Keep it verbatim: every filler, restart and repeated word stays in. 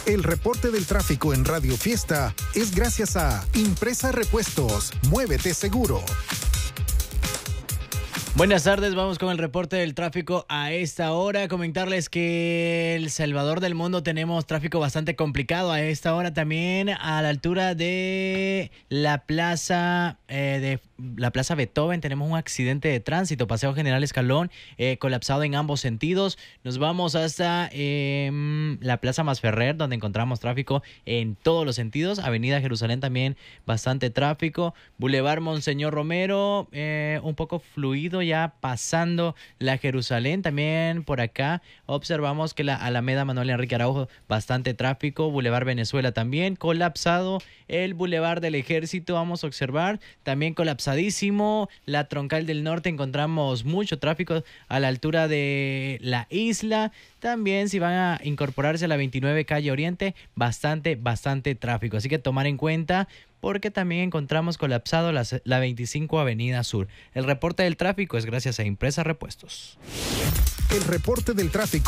El reporte del tráfico en Radio Fiesta es gracias a Impresa Repuestos. Muévete seguro. Buenas tardes, vamos con el reporte del tráfico a esta hora. Comentarles que El Salvador del Mundo tenemos tráfico bastante complicado a esta hora también a la altura de la plaza eh, de la plaza Beethoven. Tenemos un accidente de tránsito, Paseo General Escalón, eh, colapsado en ambos sentidos. Nos vamos hasta eh, la plaza Masferrer, donde encontramos tráfico en todos los sentidos. Avenida Jerusalén también bastante tráfico. Boulevard Monseñor Romero, eh, un poco fluido ya pasando la Jerusalén. También por acá observamos que la Alameda Manuel Enrique Araujo, bastante tráfico. Boulevard Venezuela también colapsado. El Boulevard del Ejército vamos a observar también colapsadísimo. La Troncal del Norte encontramos mucho tráfico a la altura de la isla. También si van a incorporarse a la veintinueve calle Oriente, bastante, bastante tráfico. Así que tomar en cuenta, porque también encontramos colapsado la, la veinticinco Avenida Sur. El reporte del tráfico es gracias a Impresa Repuestos. El reporte del tráfico